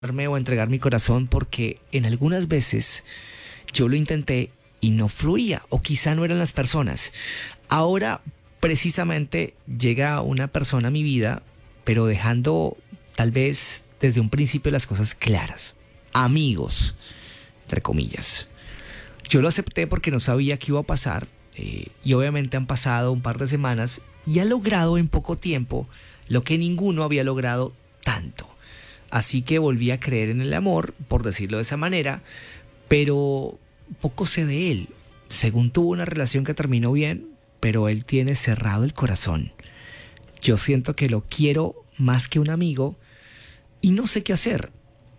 O entregar mi corazón porque en algunas veces yo lo intenté y no fluía o quizá no eran las personas. Ahora precisamente llega una persona a mi vida, pero dejando tal vez desde un principio las cosas claras. Amigos, entre comillas. Yo lo acepté porque no sabía qué iba a pasar y obviamente han pasado un par de semanas y ha logrado en poco tiempo lo que ninguno había logrado tanto. Así que volví a creer en el amor, por decirlo de esa manera, pero poco sé de él. Según tuvo una relación que terminó bien, pero él tiene cerrado el corazón. Yo siento que lo quiero más que un amigo y no sé qué hacer.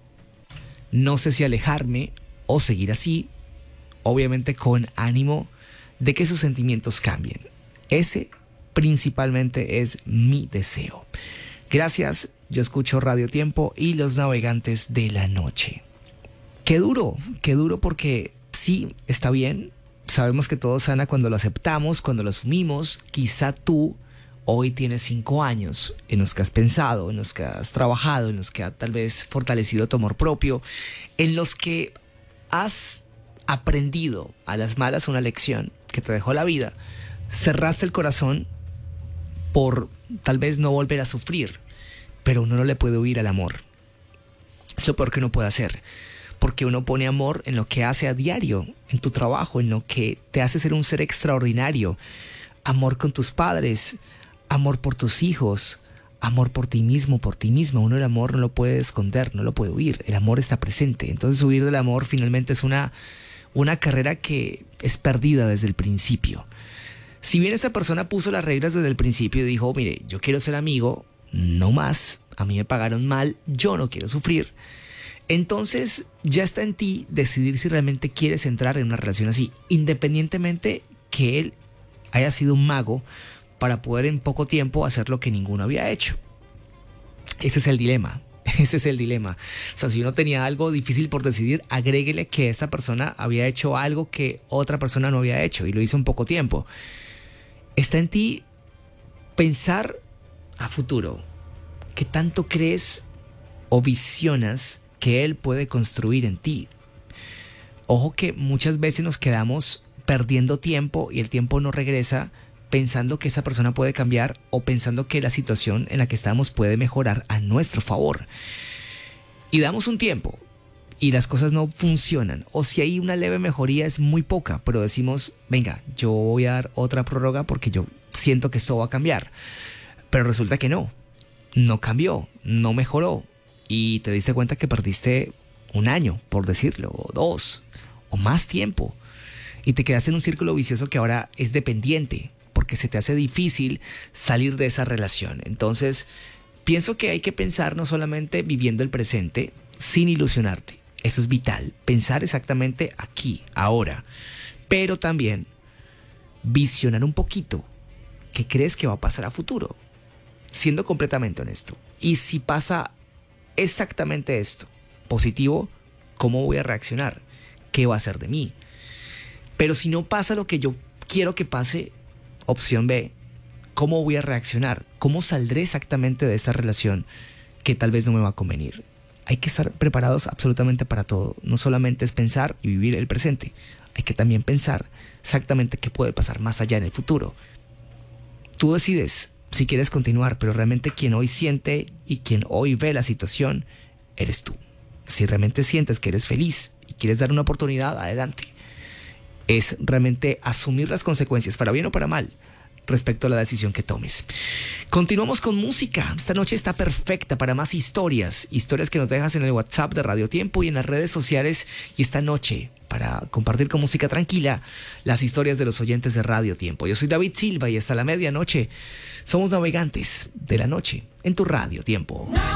No sé si alejarme o seguir así, obviamente con ánimo de que sus sentimientos cambien. Ese principalmente es mi deseo. Gracias, yo escucho Radio Tiempo y Los Navegantes de la Noche. Qué duro porque sí, está bien. Sabemos que todo sana cuando lo aceptamos, cuando lo asumimos. Quizá tú hoy tienes 5 años en los que has pensado, en los que has trabajado, en los que has tal vez fortalecido tu amor propio, en los que has aprendido a las malas una lección que te dejó la vida. Cerraste el corazón por tal vez no volver a sufrir, pero uno no le puede huir al amor. Es lo peor que uno puede hacer, porque uno pone amor en lo que hace a diario, en tu trabajo, en lo que te hace ser un ser extraordinario. Amor con tus padres, amor por tus hijos, amor por ti mismo, por ti misma. Uno el amor no lo puede esconder, no lo puede huir. El amor está presente. Entonces huir del amor finalmente es una carrera que es perdida desde el principio. Si bien esa persona puso las reglas desde el principio y dijo, mire, yo quiero ser amigo, no más, a mí me pagaron mal, yo no quiero sufrir. Entonces ya está en ti decidir si realmente quieres entrar en una relación así, independientemente que él haya sido un mago para poder en poco tiempo hacer lo que ninguno había hecho. Ese es el dilema. Ese es el dilema. O sea, si uno tenía algo difícil por decidir, agréguele que esta persona había hecho algo que otra persona no había hecho y lo hizo en poco tiempo. Está en ti pensar a futuro. ¿Qué tanto crees o visionas que él puede construir en ti? Ojo que muchas veces nos quedamos perdiendo tiempo y el tiempo no regresa pensando que esa persona puede cambiar o pensando que la situación en la que estamos puede mejorar a nuestro favor. Y damos un tiempo y las cosas no funcionan. O si hay una leve mejoría es muy poca, pero decimos, venga, yo voy a dar otra prórroga porque yo siento que esto va a cambiar. Pero resulta que no cambió, no mejoró. Y te diste cuenta que perdiste 1 año, por decirlo, o 2, o más tiempo. Y te quedaste en un círculo vicioso que ahora es dependiente, porque se te hace difícil salir de esa relación. Entonces, pienso que hay que pensar no solamente viviendo el presente, sin ilusionarte. Eso es vital, pensar exactamente aquí, ahora. Pero también visionar un poquito qué crees que va a pasar a futuro, siendo completamente honesto. Y si pasa exactamente esto, positivo, ¿cómo voy a reaccionar? ¿Qué va a hacer de mí? Pero si no pasa lo que yo quiero que pase, opción B, ¿cómo voy a reaccionar? ¿Cómo saldré exactamente de esta relación que tal vez no me va a convenir? Hay que estar preparados absolutamente para todo. No solamente es pensar y vivir el presente. Hay que también pensar exactamente qué puede pasar más allá en el futuro. Tú decides si quieres continuar, pero realmente quien hoy siente y quien hoy ve la situación eres tú. Si realmente sientes que eres feliz y quieres dar una oportunidad, adelante. Es realmente asumir las consecuencias, para bien o para mal, respecto a la decisión que tomes. Continuamos con música. Esta noche está perfecta para más historias que nos dejas en el WhatsApp de Radio Tiempo y en las redes sociales. Y esta noche, para compartir con música tranquila, las historias de los oyentes de Radio Tiempo. Yo soy David Silva y hasta la medianoche somos navegantes de la noche en tu Radio Tiempo.